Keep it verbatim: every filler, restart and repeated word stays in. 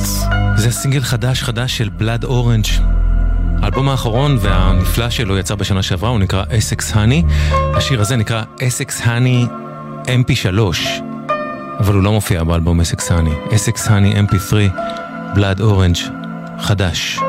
זה סינגל חדש חדש של בלאד אורנג'. האלבום האחרון והנפלא שלו יצא בשנה שעברה, הוא נקרא Essex Honey. השיר הזה נקרא Essex Honey אם פי שלוש, אבל הוא לא מופיע באלבום Essex Honey. Essex Honey אם פי שלוש, בלאד אורנג' חדש.